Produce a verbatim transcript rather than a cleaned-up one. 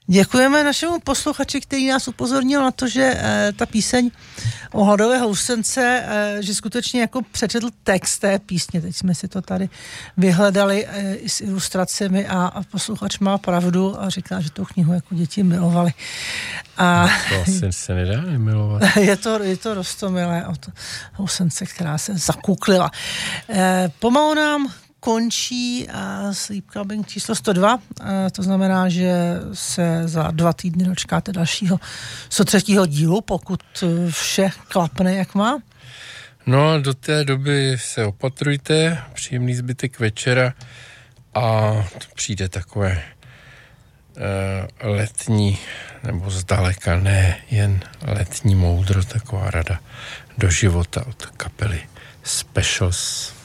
Děkujeme našemu posluchači, který nás upozornil na to, že e, ta píseň o hladové housence, e, že skutečně jako přečetl text té písně. Teď jsme si to tady vyhledali e, i s ilustracemi a, a posluchač má pravdu a říká, že tu knihu jako děti milovali. A to asi se nedá nemilovat. Je to, je to roztomilé od housence, která se zakuklila. E, pomalu nám končí uh, Sleep Clubbing číslo sto dva, uh, to znamená, že se za dva týdny dočkáte dalšího sto třetího dílu, pokud vše klapne, jak má. No a do té doby se opatrujte, příjemný zbytek večera a přijde takové uh, letní, nebo zdaleka ne, jen letní moudro, taková rada do života od kapely Specials.